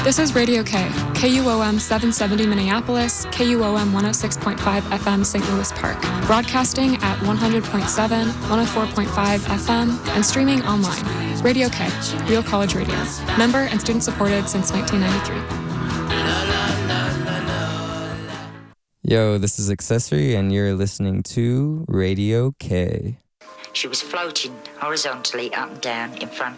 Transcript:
This is Radio K, KUOM 770 Minneapolis, KUOM 106.5 FM St. Louis Park, broadcasting at 100.7, 104.5 FM, and streaming online. Radio K, Real College Radio, member and student supported since 1993. Yo, this is Accessory, and you're listening to Radio K. She was floating horizontally up and down in front